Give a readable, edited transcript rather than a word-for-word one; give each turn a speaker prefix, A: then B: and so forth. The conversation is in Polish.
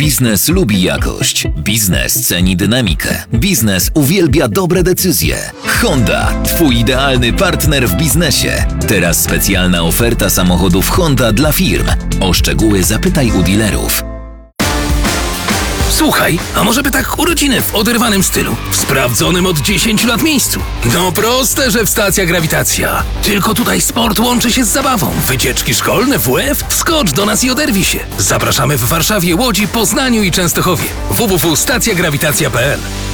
A: Biznes lubi jakość. Biznes ceni dynamikę. Biznes uwielbia dobre decyzje. Honda, twój idealny partner w biznesie. Teraz specjalna oferta samochodów Honda dla firm. O szczegóły zapytaj u dealerów.
B: Słuchaj, a może by tak urodziny w oderwanym stylu, w sprawdzonym od 10 lat miejscu? No proste, że w Stacja Grawitacja. Tylko tutaj sport łączy się z zabawą. Wycieczki szkolne, WF? Wskocz do nas i oderwij się. Zapraszamy w Warszawie, Łodzi, Poznaniu i Częstochowie. www.stacjagrawitacja.pl